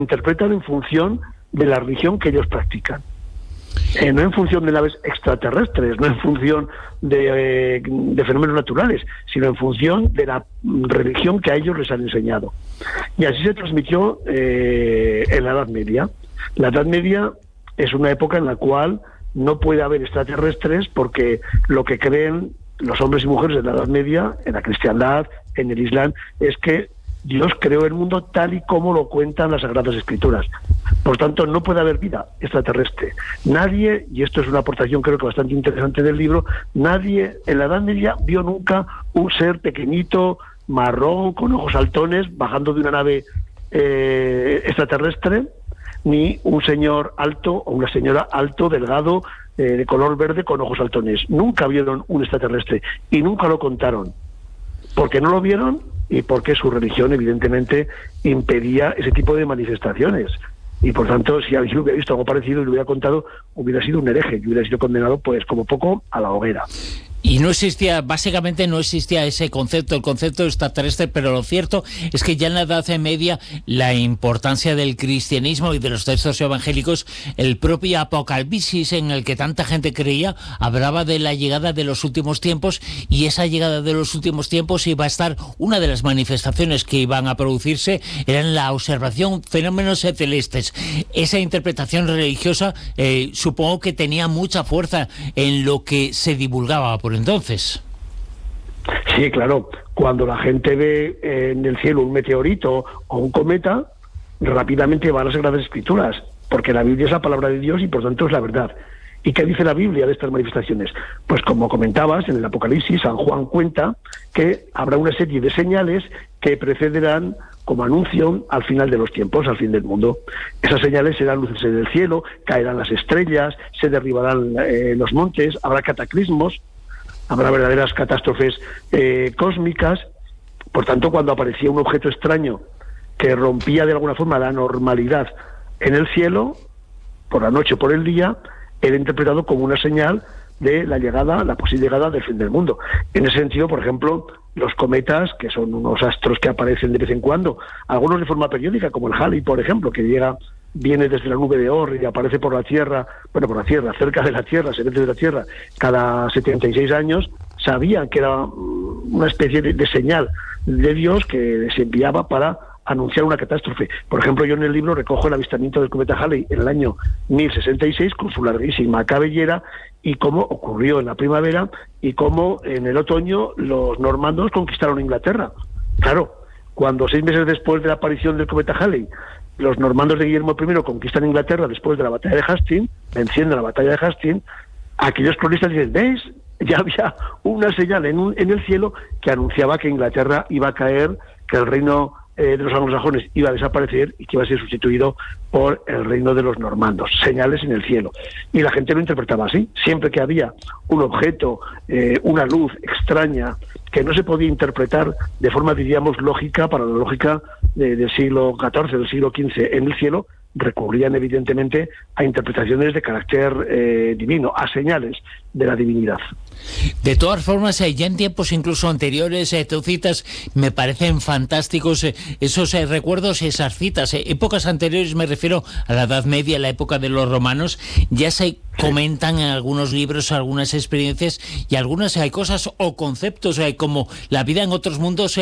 interpretan en función de la religión que ellos practican. No en función de naves extraterrestres, no en función de fenómenos naturales, sino en función de la religión que a ellos les han enseñado. Y así se transmitió en la Edad Media. La Edad Media es una época en la cual no puede haber extraterrestres, porque lo que creen los hombres y mujeres de la Edad Media, en la cristiandad, en el Islam, es que Dios creó el mundo tal y como lo cuentan las Sagradas Escrituras. Por tanto, no puede haber vida extraterrestre. Nadie, y esto es una aportación creo que bastante interesante del libro, nadie en la Edad Media vio nunca un ser pequeñito, marrón, con ojos saltones, bajando de una nave extraterrestre, ni un señor alto o una señora alto, delgado, de color verde, con ojos saltones. Nunca vieron un extraterrestre y nunca lo contaron, porque no lo vieron y porque su religión evidentemente impedía ese tipo de manifestaciones. Y por tanto, si alguien hubiera visto algo parecido y lo hubiera contado, hubiera sido un hereje y hubiera sido condenado, pues como poco, a la hoguera. Y no existía, básicamente no existía ese concepto, el concepto extraterrestre, pero lo cierto es que ya en la Edad Media la importancia del cristianismo y de los textos evangélicos, el propio Apocalipsis en el que tanta gente creía, hablaba de la llegada de los últimos tiempos, y esa llegada de los últimos tiempos iba a estar, una de las manifestaciones que iban a producirse eran la observación fenómenos celestes. Esa interpretación religiosa supongo que tenía mucha fuerza en lo que se divulgaba por entonces. Sí, claro. Cuando la gente ve en el cielo un meteorito o un cometa, rápidamente va a las Sagradas Escrituras, porque la Biblia es la palabra de Dios y por tanto es la verdad. ¿Y qué dice la Biblia de estas manifestaciones? Pues como comentabas, en el Apocalipsis, San Juan cuenta que habrá una serie de señales que precederán como anuncio al final de los tiempos, al fin del mundo. Esas señales serán luces en el cielo, caerán las estrellas, se derribarán los montes, habrá cataclismos, habrá verdaderas catástrofes cósmicas. Por tanto, cuando aparecía un objeto extraño que rompía de alguna forma la normalidad en el cielo, por la noche o por el día, era interpretado como una señal de la llegada, la posible llegada del fin del mundo. En ese sentido, por ejemplo, los cometas, que son unos astros que aparecen de vez en cuando, algunos de forma periódica, como el Halley, por ejemplo, que viene desde la nube de Oort y aparece por la Tierra, cerca de la Tierra, se ve desde la Tierra, cada 76 años, sabían que era una especie de señal de Dios que se enviaba para anunciar una catástrofe. Por ejemplo, yo en el libro recojo el avistamiento del cometa Halley en el año 1066 con su larguísima cabellera y cómo ocurrió en la primavera y cómo en el otoño los normandos conquistaron Inglaterra. Claro, cuando 6 meses después de la aparición del cometa Halley los normandos de Guillermo I conquistan Inglaterra después de la batalla de Hastings, venciendo la batalla de Hastings, aquellos cronistas dicen, ¿ves? Ya había una señal en el cielo que anunciaba que Inglaterra iba a caer, que el reino de los anglosajones iba a desaparecer y que iba a ser sustituido por el reino de los normandos. Señales en el cielo. Y la gente lo interpretaba así. Siempre que había un objeto, una luz extraña que no se podía interpretar de forma, diríamos, lógica, para la lógica del siglo XIV, del siglo XV en el cielo, recurrían evidentemente a interpretaciones de carácter divino, a señales de la divinidad. De todas formas, ya en tiempos incluso anteriores, tú citas, me parecen fantásticos esos recuerdos y esas citas. Épocas anteriores, me refiero a la Edad Media, la época de los romanos, ya se comentan en algunos libros algunas experiencias y algunas hay cosas o conceptos como la vida en otros mundos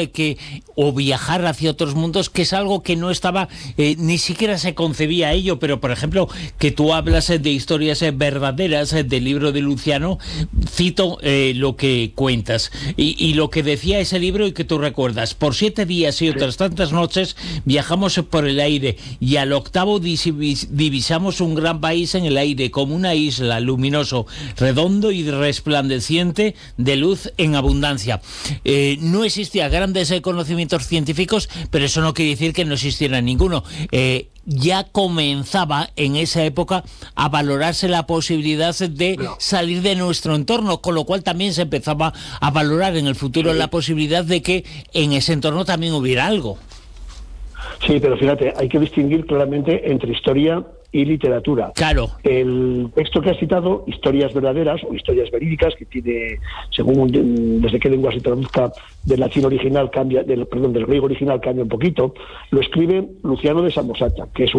o viajar hacia otros mundos, que es algo que no estaba, ni siquiera se concebía ello, pero por ejemplo, que tú hablas de historias verdaderas del libro de Luciano, cito lo que cuentas y lo que decía ese libro y que tú recuerdas: por 7 días y otras tantas noches viajamos por el aire y al octavo divisamos un gran país en el aire, como una isla, luminoso, redondo y resplandeciente de luz en abundancia. No existían grandes conocimientos científicos, pero eso no quiere decir que no existiera ninguno. Ya comenzaba en esa época a valorarse la posibilidad de salir de nuestro entorno, con lo cual también se empezaba a valorar en el futuro la posibilidad de que en ese entorno también hubiera algo. Sí, pero fíjate, hay que distinguir claramente entre historia y literatura. Claro. El texto que has citado, historias verdaderas o historias verídicas, que tiene, según desde qué lengua se traduzca, del latín original cambia, del griego original cambia un poquito, lo escribe Luciano de Samosata, que es